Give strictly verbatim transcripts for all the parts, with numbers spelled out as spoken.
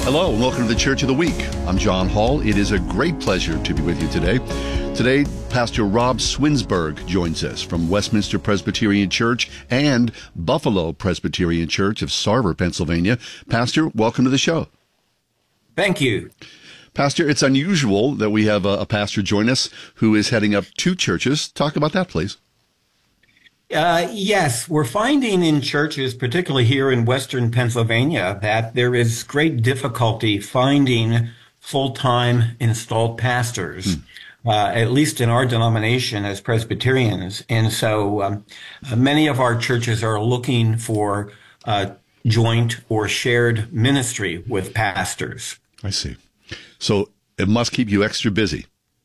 Hello and welcome to the Church of the Week. I'm John Hall. It is a great pleasure to be with you today. Today, Pastor Rob Swinsburg joins us from Westminster Presbyterian Church and Buffalo Presbyterian Church of Sarver, Pennsylvania. Pastor, welcome to the show. Thank you. Pastor, it's unusual that we have a, a pastor join us who is heading up two churches. Talk about that, please. Uh, yes, we're finding in churches, particularly here in Western Pennsylvania, that there is great difficulty finding full-time installed pastors, hmm. uh, at least in our denomination as Presbyterians. And so um, uh, many of our churches are looking for uh, joint or shared ministry with pastors. I see. So it must keep you extra busy.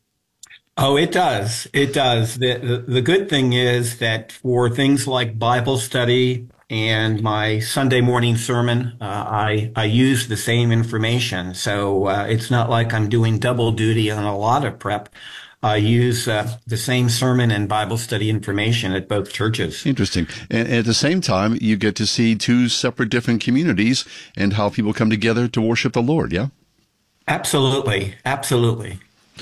Oh, it does. It does. The, the the good thing is that for things like Bible study and my Sunday morning sermon, uh, I I use the same information. So uh, it's not like I'm doing double duty on a lot of prep. I use uh, the same sermon and Bible study information at both churches. Interesting. And at the same time, you get to see two separate different communities and how people come together to worship the Lord, yeah? Absolutely. Absolutely.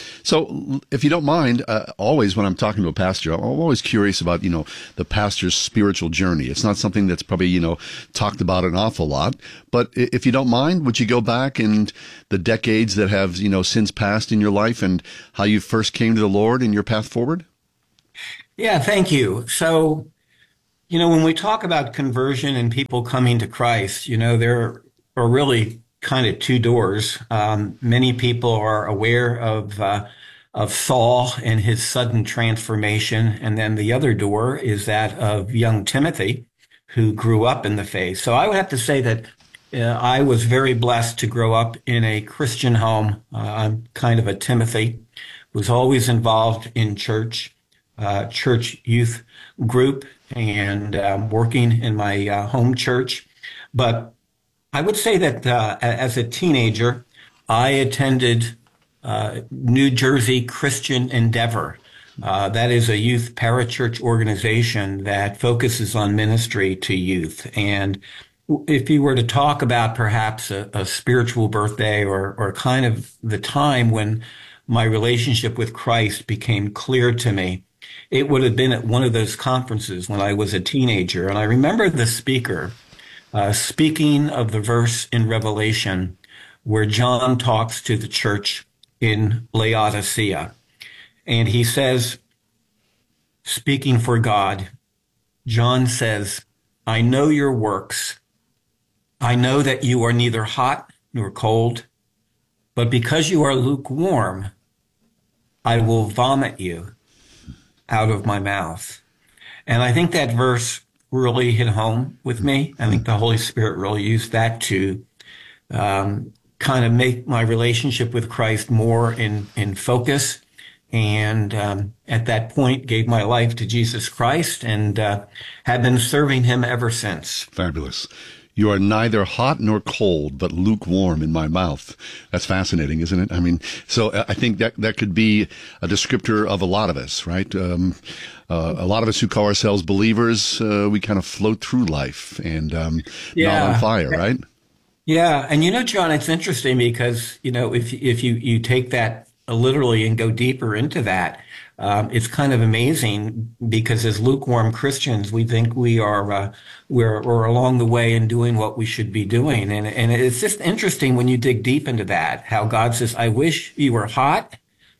So if you don't mind, uh, always when I'm talking to a pastor, I'm always curious about, you know, the pastor's spiritual journey. It's not something that's probably, you know, talked about an awful lot. But if you don't mind, would you go back and the decades that have, you know, since passed in your life and how you first came to the Lord and your path forward? Yeah, thank you. So, you know, when we talk about conversion and people coming to Christ, you know, there are really kind of two doors. Um, many people are aware of uh, of Saul and his sudden transformation, and then the other door is that of young Timothy, who grew up in the faith. So I would have to say that uh, I was very blessed to grow up in a Christian home. Uh, I'm kind of a Timothy, was always involved in church, uh, church youth group, and um, working in my uh, home church, but I would say that uh, as a teenager, I attended uh, New Jersey Christian Endeavor. Uh, that is a youth parachurch organization that focuses on ministry to youth. And if you were to talk about perhaps a, a spiritual birthday or, or kind of the time when my relationship with Christ became clear to me, it would have been at one of those conferences when I was a teenager. And I remember the speaker Uh, speaking of the verse in Revelation where John talks to the church in Laodicea. And he says, speaking for God, John says, I know your works. I know that you are neither hot nor cold, but because you are lukewarm, I will vomit you out of my mouth. And I think that verse really hit home with me. I think the Holy Spirit really used that to um, kind of make my relationship with Christ more in, in focus. And um, at that point, gave my life to Jesus Christ and uh, have been serving him ever since. Fabulous. You are neither hot nor cold, but lukewarm in my mouth. That's fascinating, isn't it? I mean, so I think that that could be a descriptor of a lot of us, right? Um, uh, a lot of us who call ourselves believers, uh, we kind of float through life and um, yeah. not on fire, right? Yeah. And, you know, John, it's interesting because, you know, if if you, you take that literally and go deeper into that, Um, it's kind of amazing because as lukewarm Christians, we think we are uh, we're, we're along the way in doing what we should be doing, and and it's just interesting when you dig deep into that. How God says, "I wish you were hot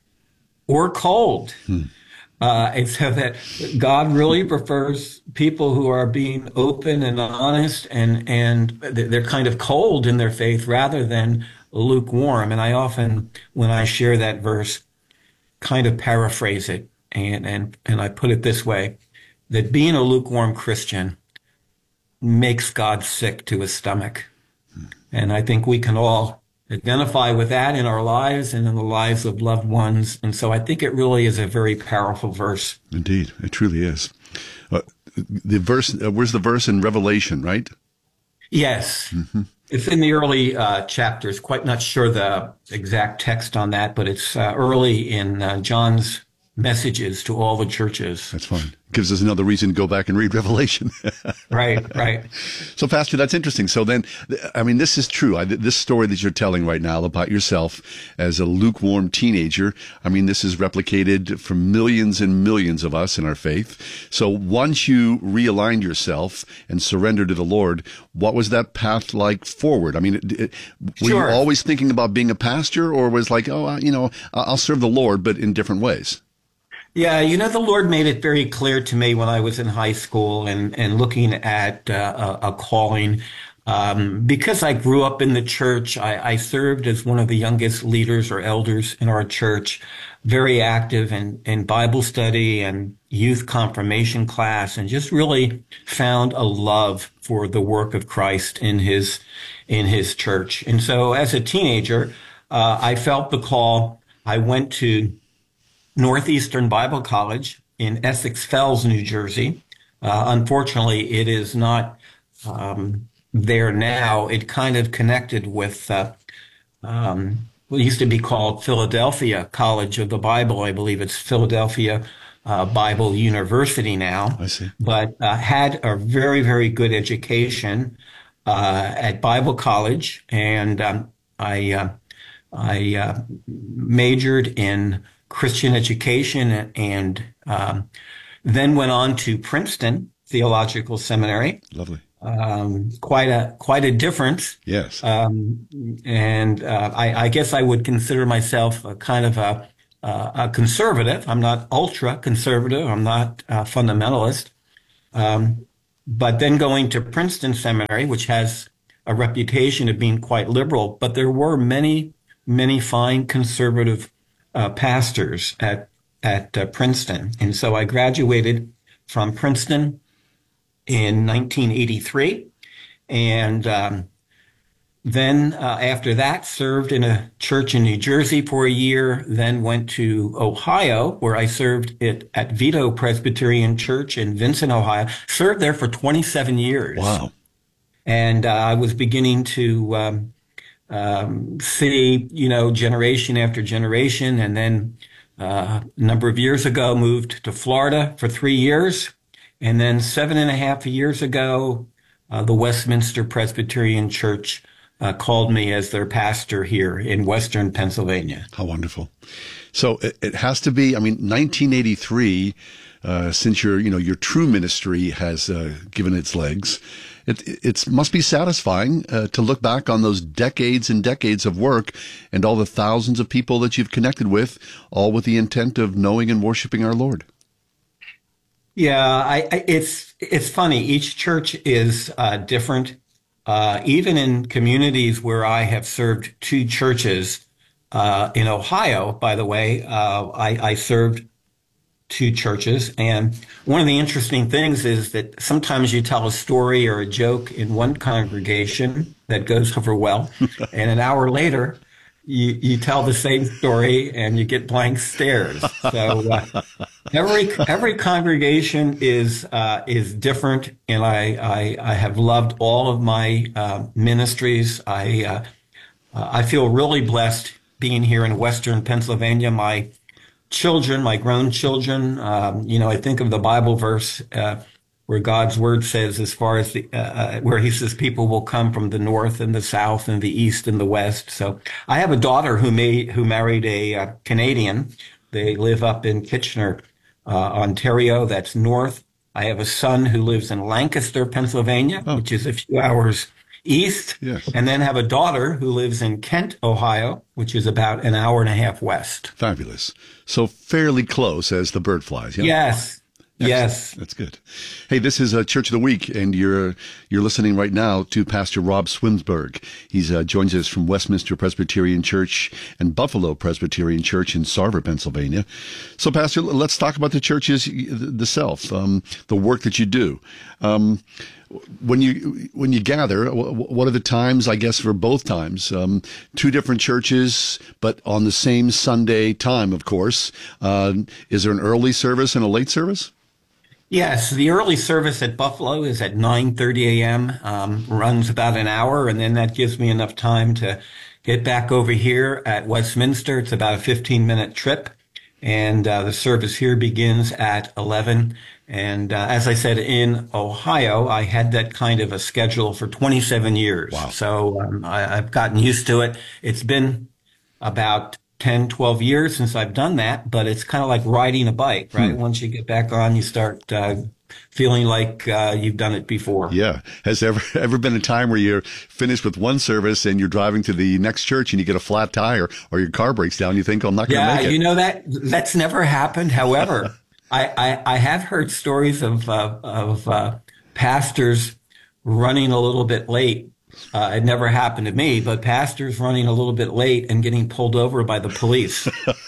or cold," hmm. uh, and so that God really prefers people who are being open and honest, and and they're kind of cold in their faith rather than lukewarm. And I often, when I share that verse, kind of paraphrase it, and, and, and I put it this way, that being a lukewarm Christian makes God sick to his stomach. And I think we can all identify with that in our lives and in the lives of loved ones. And so I think it really is a very powerful verse. Indeed, it truly is. Uh, the verse, uh, where's the verse in Revelation, right? Yes. Mm-hmm. It's in the early uh, chapters, quite not sure the exact text on that, but it's uh, early in uh, John's messages to all the churches. That's fine. Gives us another reason to go back and read Revelation. Right, right. So, Pastor, that's interesting. So then, I mean, this is true. I, this story that you're telling right now about yourself as a lukewarm teenager, I mean, this is replicated for millions and millions of us in our faith. So once you realigned yourself and surrendered to the Lord, what was that path like forward? I mean, it, it, were Sure. you always thinking about being a pastor, or was like, oh, you know, I'll serve the Lord, but in different ways? Yeah, you know, the Lord made it very clear to me when I was in high school and, and looking at uh, a, a calling. Um, because I grew up in the church, I, I served as one of the youngest leaders or elders in our church, very active in, in Bible study and youth confirmation class, and just really found a love for the work of Christ in his in his church. And so as a teenager, uh, I felt the call. I went to Northeastern Bible College in Essex Fells, New Jersey. Uh, unfortunately, it is not um, there now. It kind of connected with uh, um, what used to be called Philadelphia College of the Bible. I believe it's Philadelphia uh, Bible University now. I see. But uh, had a very, very good education uh, at Bible College, and um, I uh, I uh, majored in Christian education, and um, then went on to Princeton Theological Seminary. Lovely. Um, quite a quite a difference. Yes. Um, and uh, I, I guess I would consider myself a kind of a, a conservative. I'm not ultra conservative. I'm not a fundamentalist. Um, but then going to Princeton Seminary, which has a reputation of being quite liberal, but there were many, many fine conservative Uh, pastors at at uh, Princeton. And so I graduated from Princeton in nineteen eighty-three, and um, then uh, after that served in a church in New Jersey for a year, then went to Ohio, where I served it at Vito Presbyterian Church in Vincent, Ohio. Served there for twenty-seven years. Wow. And uh, I was beginning to um, Um, see, you know, generation after generation. And then uh, a number of years ago, moved to Florida for three years. And then seven and a half years ago, uh, the Westminster Presbyterian Church uh, called me as their pastor here in Western Pennsylvania. How wonderful. So it, it has to be, I mean, nineteen eighty-three, uh, since your, you know, your true ministry has uh, given its legs. It it must be satisfying uh, to look back on those decades and decades of work and all the thousands of people that you've connected with, all with the intent of knowing and worshiping our Lord. Yeah, I, I, it's it's funny. Each church is uh, different. Uh, even in communities where I have served two churches uh, in Ohio, by the way, uh, I, I served two churches. And one of the interesting things is that sometimes you tell a story or a joke in one congregation that goes over well, and an hour later, you, you tell the same story and you get blank stares. So uh, every every congregation is uh, is different, and I, I I have loved all of my uh, ministries. I uh, I feel really blessed being here in Western Pennsylvania. My children, my grown children, um, you know, I think of the Bible verse uh, where God's word says, as far as the, uh, where he says people will come from the north and the south and the east and the west. So I have a daughter who made, who married a uh, Canadian. They live up in Kitchener, uh, Ontario. That's north. I have a son who lives in Lancaster, Pennsylvania, oh. which is a few hours east, yes. And then have a daughter who lives in Kent, Ohio, which is about an hour and a half west. Fabulous. So fairly close as the bird flies. Yeah? Yes. Excellent. Yes. That's good. Hey, this is a Church of the Week, and you're you're listening right now to Pastor Rob Swinsburg. He's uh, joins us from Westminster Presbyterian Church and Buffalo Presbyterian Church in Sarver, Pennsylvania. So, Pastor, let's talk about the churches themselves, um, the work that you do. Um, When you when you gather, what are the times, I guess, for both times? Um, two different churches, but on the same Sunday time, of course. Uh, is there an early service and a late service? Yes, the early service at Buffalo is at nine thirty a.m., um, runs about an hour, and then that gives me enough time to get back over here at Westminster. It's about a fifteen-minute trip. and uh, the service here begins at eleven. And uh, as I said, in Ohio, I had that kind of a schedule for twenty-seven years. Wow. So um, I, I've gotten used to it. It's been about ten, twelve years since I've done that, but it's kind of like riding a bike, right? Hmm. Once you get back on, you start uh, feeling like uh, you've done it before. Yeah. Has there ever, ever been a time where you're finished with one service and you're driving to the next church and you get a flat tire or your car breaks down? You think, oh, I'm not going to Yeah, make it. you know, that that's never happened. However, I, I, I have heard stories of uh, of uh, pastors running a little bit late. Uh, it never happened to me, but pastors running a little bit late and getting pulled over by the police.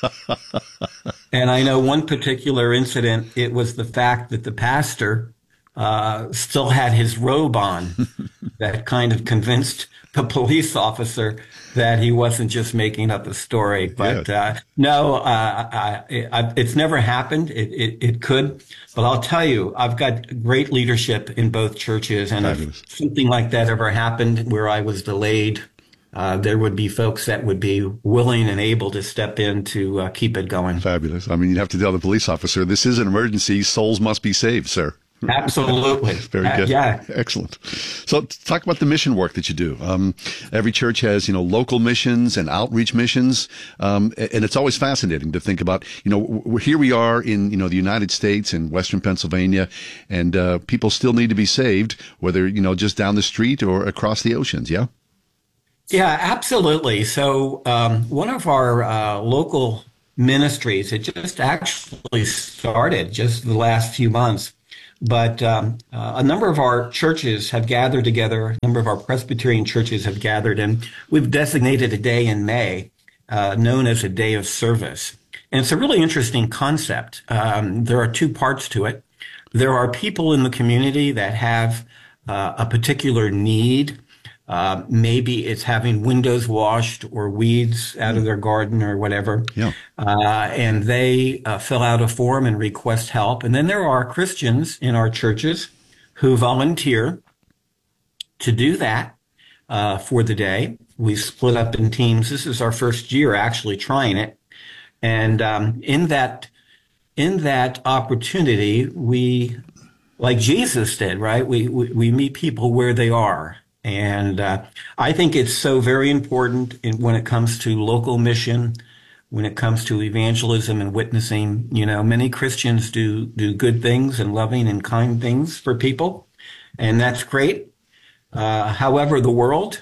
And I know one particular incident, it was the fact that the pastor uh, still had his robe on that kind of convinced the police officer that he wasn't just making up a story. But uh, no, uh, I, I, it's never happened. It, it, it could. But I'll tell you, I've got great leadership in both churches. And Fabulous. if something like that ever happened where I was delayed, uh, there would be folks that would be willing and able to step in to uh, keep it going. Fabulous. I mean, you'd have to tell the police officer, this is an emergency. Souls must be saved, sir. Absolutely. Very Uh, good. yeah. Excellent. So talk about the mission work that you do. Um, every church has, you know, local missions and outreach missions. Um, and it's always fascinating to think about, you know, we're, here we are in, you know, the United States and Western Pennsylvania, and uh, people still need to be saved, whether, you know, just down the street or across the oceans. Yeah. Yeah, absolutely. So um, one of our uh, local ministries, it just actually started just the last few months. But um, uh, a number of our churches have gathered together, a number of our Presbyterian churches have gathered, and we've designated a day in May uh, known as a day of service. And it's a really interesting concept. Um, there are two parts to it. There are people in the community that have uh, a particular need. Uh, maybe it's having windows washed or weeds out of their garden or whatever. Yeah. Uh, and they uh, fill out a form and request help. And then there are Christians in our churches who volunteer to do that uh, for the day. We split up in teams. This is our first year actually trying it. And um, in that in that opportunity, we, like Jesus did, right? We we, we meet people where they are. And uh, I think it's so very important in, when it comes to local mission, when it comes to evangelism and witnessing. You know, many Christians do do good things and loving and kind things for people, and that's great. Uh, however, the world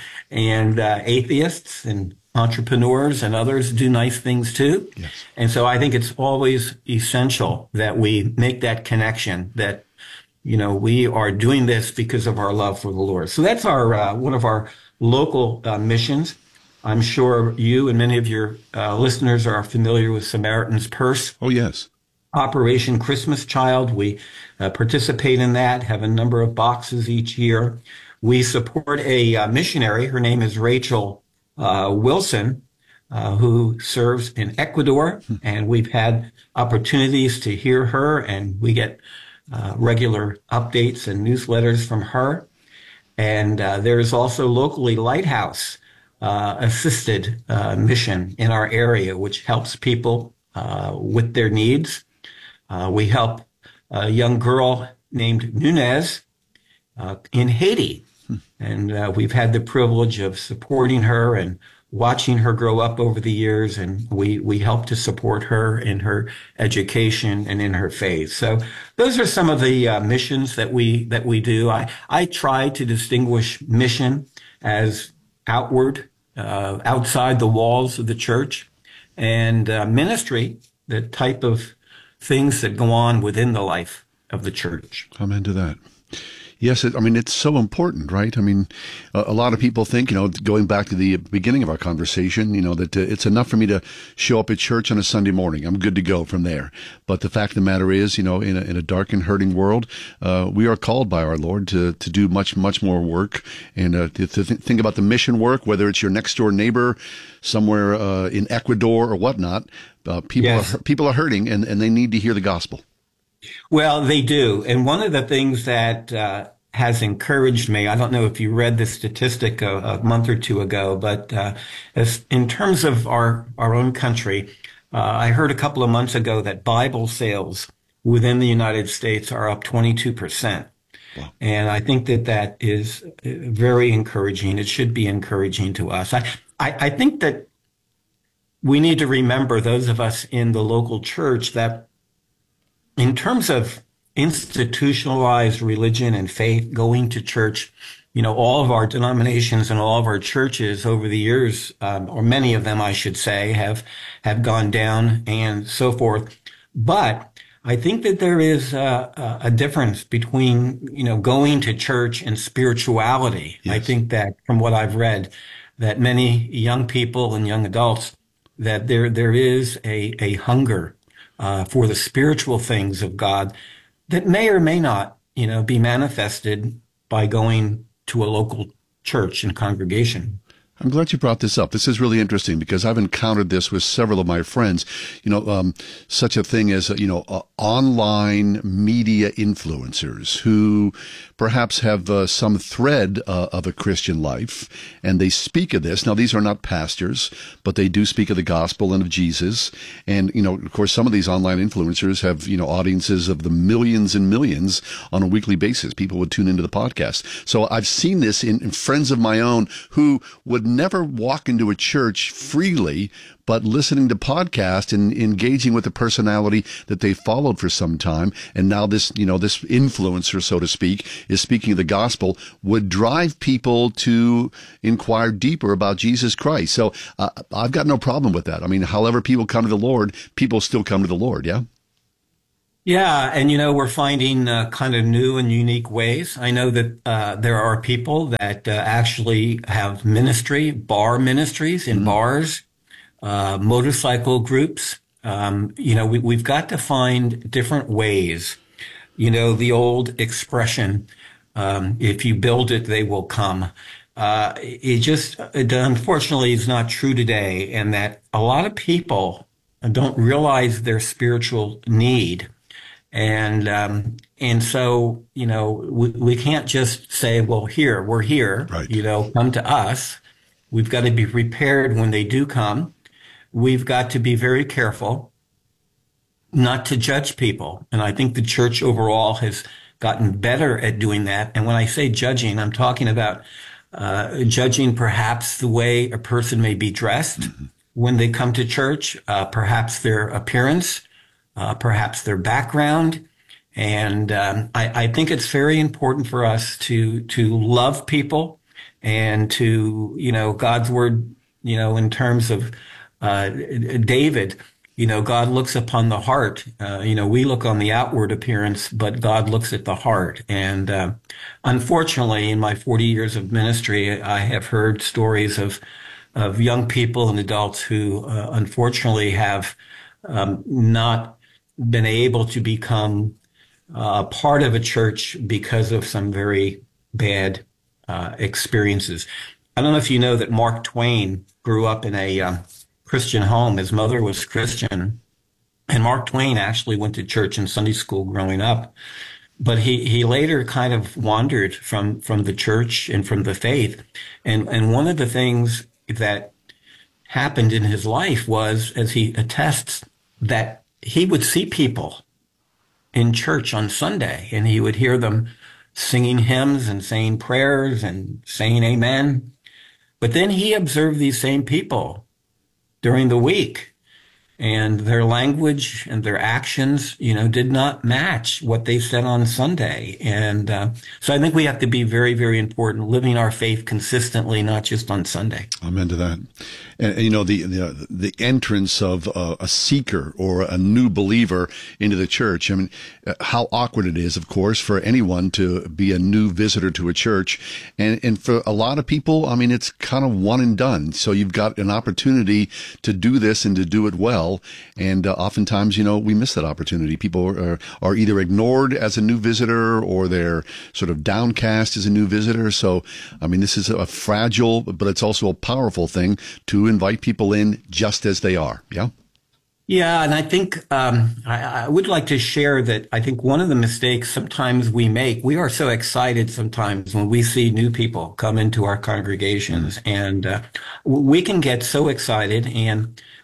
and uh, atheists and entrepreneurs and others do nice things too. Yes. And so I think it's always essential that we make that connection that, you know, we are doing this because of our love for the Lord. So that's our uh, one of our local uh, missions. I'm sure you and many of your uh, listeners are familiar with Samaritan's Purse. Oh, yes. Operation Christmas Child. We uh, participate in that, have a number of boxes each year. We support a uh, missionary. Her name is Rachel uh, Wilson, uh, who serves in Ecuador. And we've had opportunities to hear her, and we get Uh, regular updates and newsletters from her. And uh, there is also locally Lighthouse uh, assisted uh, mission in our area, which helps people uh, with their needs. Uh, we help a young girl named Nunez uh, in Haiti. And uh, we've had the privilege of supporting her and watching her grow up over the years, and we, we help to support her in her education and in her faith. So those are some of the uh, missions that we that we do. I, I try to distinguish mission as outward, uh, outside the walls of the church, and uh, ministry, the type of things that go on within the life of the church. I'm into that. Yes, it, I mean, it's so important, right? I mean, a, a lot of people think, you know, going back to the beginning of our conversation, you know, that uh, it's enough for me to show up at church on a Sunday morning. I'm good to go from there. But the fact of the matter is, you know, in a, in a dark and hurting world, uh, we are called by our Lord to, to do much, much more work and uh, to, to th- think about the mission work, whether it's your next door neighbor somewhere uh, in Ecuador or whatnot. Uh, people, Yes. are, people are hurting and, and they need to hear the gospel. Well, they do. And one of the things that uh, has encouraged me, I don't know if you read this statistic a, a month or two ago, but uh, as in terms of our, our own country, Uh, I heard a couple of months ago that Bible sales within the United States are up twenty-two percent. Wow. And I think that that is very encouraging. It should be encouraging to us. I, I, I think that we need to remember, those of us in the local church, that in terms of institutionalized religion and faith, going to church, you know, all of our denominations and all of our churches over the years, um, or many of them, I should say, have have gone down and so forth. But I think that there is a, a difference between, you know, going to church and spirituality. Yes. I think that from what I've read, that many young people and young adults, that there there is a, a hunger uh, for the spiritual things of God that may or may not, you know, be manifested by going to a local church and congregation. I'm glad you brought this up. This is really interesting because I've encountered this with several of my friends. You know, um, such a thing as, you know, uh, online media influencers who perhaps have uh, some thread uh, of a Christian life, and they speak of this. Now, these are not pastors, but they do speak of the gospel and of Jesus. And, you know, of course, some of these online influencers have, you know, audiences of the millions and millions on a weekly basis. People would tune into the podcast. So I've seen this in, in friends of my own who would never walk into a church freely, but listening to podcasts and engaging with the personality that they followed for some time. And now this, you know, this influencer, so to speak, is speaking of the gospel, would drive people to inquire deeper about Jesus Christ. So uh, I've got no problem with that. I mean, however people come to the Lord, people still come to the Lord. Yeah. Yeah, and you know, we're finding uh, kind of new and unique ways. I know that uh, there are people that uh, actually have ministry, bar ministries in mm-hmm. bars, uh, motorcycle groups. Um, you know, we, we've got to find different ways. You know, the old expression, um, if you build it, they will come. Uh, it just, it unfortunately is not true today, and that a lot of people don't realize their spiritual need. And, um, and so, you know, we, we can't just say, well, here, we're here, right. You know, come to us. We've got to be prepared when they do come. We've got to be very careful not to judge people. And I think the church overall has gotten better at doing that. And when I say judging, I'm talking about, uh, judging perhaps the way a person may be dressed mm-hmm. when they come to church, uh, perhaps their appearance, Uh, perhaps their background. And um, I, I think it's very important for us to to love people and to, you know, God's word, you know, in terms of uh, David, you know, God looks upon the heart. Uh, you know, we look on the outward appearance, but God looks at the heart. And uh, unfortunately, in my forty years of ministry, I have heard stories of of young people and adults who uh, unfortunately have um, not been able to become a uh, part of a church because of some very bad uh, experiences. I don't know if you know that Mark Twain grew up in a uh, Christian home. His mother was Christian, and Mark Twain actually went to church and Sunday school growing up. But he, he later kind of wandered from, from the church and from the faith. And, and one of the things that happened in his life was, as he attests, that he would see people in church on Sunday, and he would hear them singing hymns and saying prayers and saying amen. But then he observed these same people during the week, and their language and their actions, you know, did not match what they said on Sunday. And uh, so I think we have to be very, very important, living our faith consistently, not just on Sunday. Amen to that. And, and you know, the, the the entrance of uh, a seeker or a new believer into the church. I mean, how awkward it is, of course, for anyone to be a new visitor to a church. And, and for a lot of people, I mean, it's kind of one and done. So you've got an opportunity to do this and to do it well. And uh, oftentimes, you know, we miss that opportunity. People are, are either ignored as a new visitor or they're sort of downcast as a new visitor. So, I mean, this is a fragile, but it's also a powerful thing to invite people in just as they are. Yeah. Yeah. And I think um, I, I would like to share that I think one of the mistakes sometimes we make, we are so excited sometimes when we see new people come into our congregations, and uh, we can get so excited, and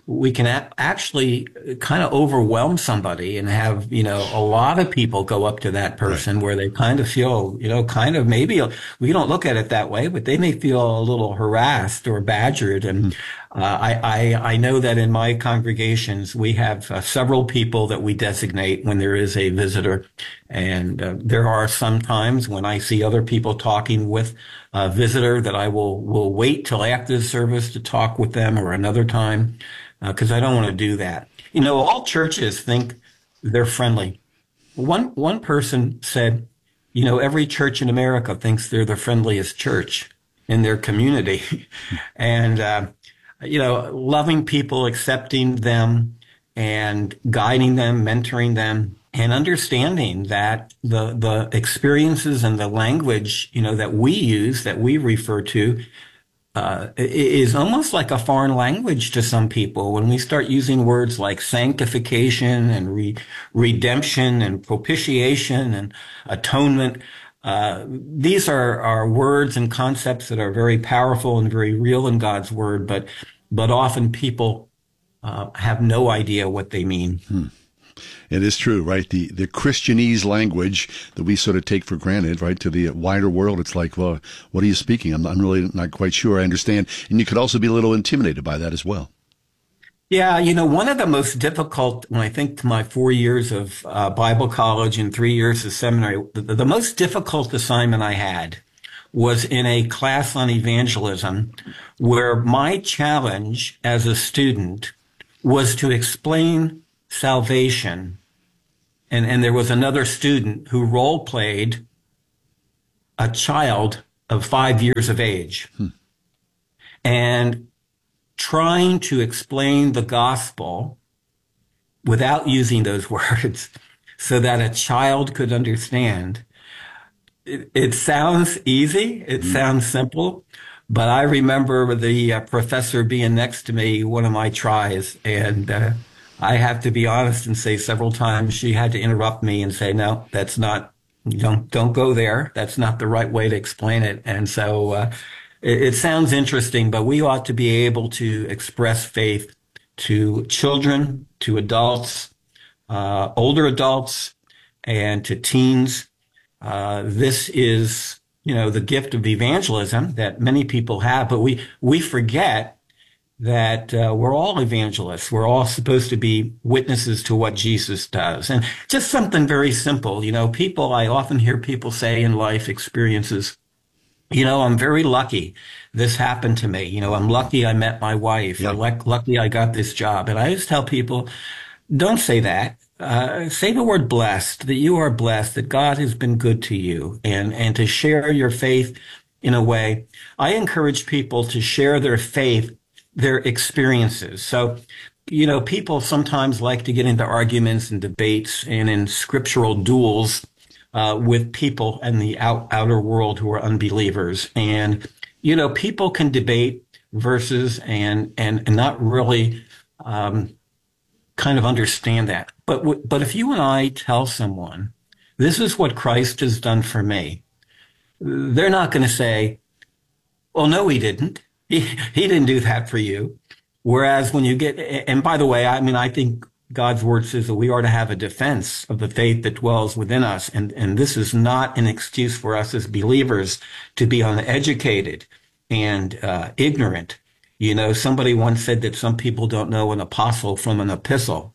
we can a- actually kind of overwhelm somebody and have, you know, a lot of people go up to that person Right. where they kind of feel, you know, kind of maybe we don't look at it that way, but they may feel a little harassed or badgered. Hmm. And uh, I, I, I know that in my congregations, we have uh, several people that we designate when there is a visitor. And uh, there are some times when I see other people talking with a visitor that I will, will wait till after the service to talk with them, or another time, because uh, I don't want to do that. You know, all churches think they're friendly. One one person said, you know, every church in America thinks they're the friendliest church in their community, and uh, you know, loving people, accepting them, and guiding them, mentoring them, and understanding that the the experiences and the language, you know, that we use, that we refer to, uh, is almost like a foreign language to some people. When we start using words like sanctification and re- redemption and propitiation and atonement, uh, these are, are words and concepts that are very powerful and very real in God's word, but but often people uh, have no idea what they mean. Hmm. It is true, right? The the Christianese language that we sort of take for granted, right, to the wider world, it's like, well, what are you speaking? I'm, I'm really not quite sure I understand. And you could also be a little intimidated by that as well. Yeah, you know, one of the most difficult, when I think to my four years of uh, Bible college and three years of seminary, the, the most difficult assignment I had was in a class on evangelism, where my challenge as a student was to explain salvation. And, and there was another student who role played a child of five years of age. Hmm. And trying to explain the gospel without using those words so that a child could understand. It, it sounds easy. It mm-hmm. sounds simple. But I remember the uh, professor being next to me one of my tries, and uh, I have to be honest and say several times she had to interrupt me and say, no, that's not, don't, don't go there. That's not the right way to explain it. And so, uh, it, it sounds interesting, but we ought to be able to express faith to children, to adults, uh, older adults, and to teens. Uh, this is, you know, the gift of evangelism that many people have, but we, we forget that uh, we're all evangelists. We're all supposed to be witnesses to what Jesus does. And just something very simple, you know, people, I often hear people say in life experiences, you know, I'm very lucky this happened to me. You know, I'm lucky I met my wife, yep. or le- lucky I got this job. And I just tell people, don't say that. Uh, say the word blessed, that you are blessed, that God has been good to you, and, and to share your faith in a way. I encourage people to share their faith, their experiences. So, you know, people sometimes like to get into arguments and debates and in scriptural duels uh, with people in the out, outer world who are unbelievers. And, you know, people can debate verses and, and, and not really um, kind of understand that. But, w- but if you and I tell someone, this is what Christ has done for me, they're not going to say, well, no, he didn't. He, he didn't do that for you. Whereas when you get, and by the way, I mean, I think God's word says that we are to have a defense of the faith that dwells within us. And, and this is not an excuse for us as believers to be uneducated and uh, ignorant. You know, somebody once said that some people don't know an apostle from an epistle.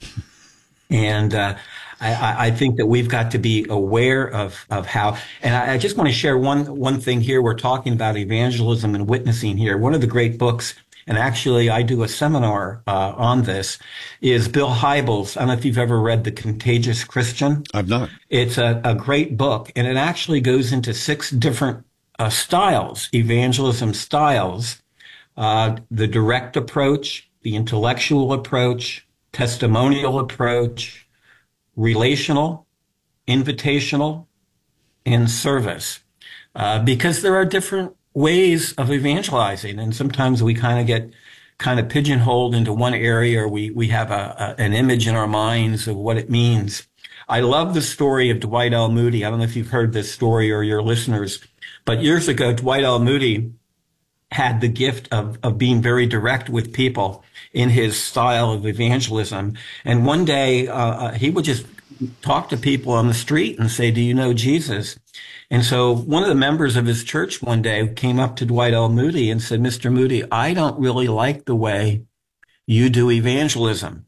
And uh, I, I think that we've got to be aware of, of how, and I, I just want to share one, one thing here. We're talking about evangelism and witnessing here. One of the great books, and actually I do a seminar uh, on this, is Bill Hybels. I don't know if you've ever read The Contagious Christian. I've not. It's a, a great book, and it actually goes into six different uh, styles, evangelism styles, uh, the direct approach, the intellectual approach, testimonial approach, relational, invitational, and service. Uh, because there are different ways of evangelizing, and sometimes we kind of get kind of pigeonholed into one area, or we, we have a, a, an image in our minds of what it means. I love the story of Dwight L. Moody. I don't know if you've heard this story or your listeners, but years ago, Dwight L. Moody had the gift of, of being very direct with people in his style of evangelism. And one day, uh, he would just talk to people on the street and say, "Do you know Jesus?" And so one of the members of his church one day came up to Dwight L. Moody and said, "Mister Moody, I don't really like the way you do evangelism."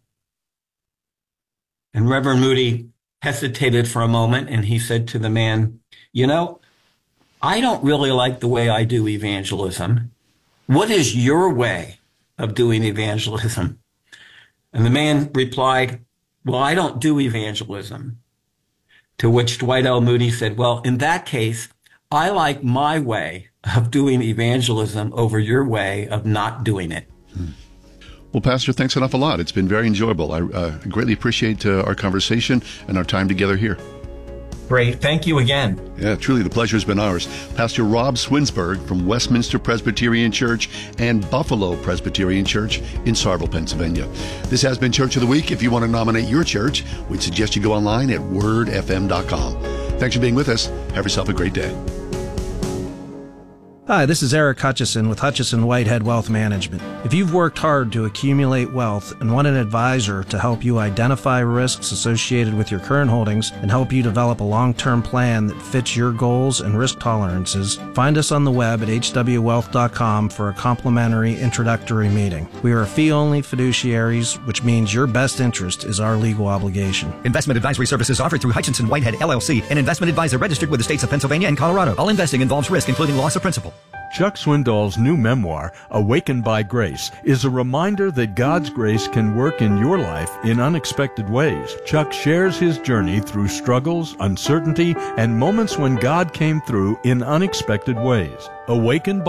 And Reverend Moody hesitated for a moment, and he said to the man, "You know, I don't really like the way I do evangelism. What is your way of doing evangelism?" And the man replied, "Well, I don't do evangelism." To which Dwight L. Moody said, "Well, in that case, I like my way of doing evangelism over your way of not doing it." Hmm. Well, Pastor, thanks an awful lot. It's been very enjoyable. I uh, greatly appreciate uh, our conversation and our time together here. Great. Thank you again. Yeah, truly, the pleasure has been ours. Pastor Rob Swinsburg from Westminster Presbyterian Church and Buffalo Presbyterian Church in Sarville, Pennsylvania. This has been Church of the Week. If you want to nominate your church, we'd suggest you go online at word f m dot com. Thanks for being with us. Have yourself a great day. Hi, this is Eric Hutchison with Hutchison Whitehead Wealth Management. If you've worked hard to accumulate wealth and want an advisor to help you identify risks associated with your current holdings and help you develop a long-term plan that fits your goals and risk tolerances, find us on the web at h w wealth dot com for a complimentary introductory meeting. We are fee-only fiduciaries, which means your best interest is our legal obligation. Investment advisory services offered through Hutchinson Whitehead, L L C, an investment advisor registered with the states of Pennsylvania and Colorado. All investing involves risk, including loss of principal. Chuck Swindoll's new memoir, Awakened by Grace, is a reminder that God's grace can work in your life in unexpected ways. Chuck shares his journey through struggles, uncertainty, and moments when God came through in unexpected ways. Awakened by